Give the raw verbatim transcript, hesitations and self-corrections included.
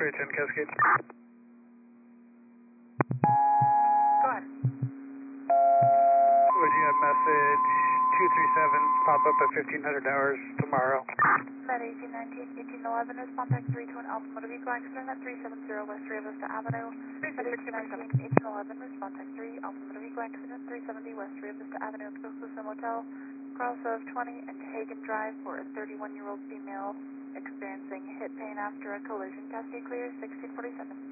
X-ray ten Cascade. Go ahead. Would you have message two three seven pop up at fifteen hundred hours tomorrow? Med eighteen nineteen, eighteen eleven, response three to an Alpha Motor Vehicle accident at three seventy West Rio Vista Avenue. Med eighteen nineteen, eighteen eleven, response three, Alpha Motor Vehicle accident three seventy West Rio Vista Avenue, Tuscaloosa Motel, cross of twenty and Hagen Drive for a thirty-one-year-old female experiencing hip pain after a collision. Cascade clear, sixteen forty-seven.